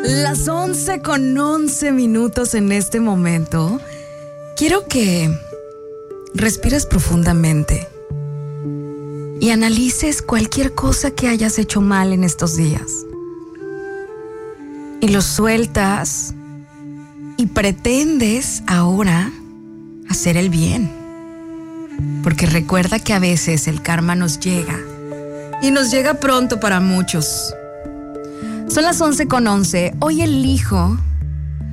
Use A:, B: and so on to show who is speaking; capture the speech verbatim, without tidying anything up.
A: Las once con once minutos en este momento. Quiero que respires profundamente y analices cualquier cosa que hayas hecho mal en estos días. Y lo sueltas y pretendes ahora hacer el bien. Porque recuerda que a veces el karma nos llega y nos llega pronto para muchos. Son las once con once. Hoy elijo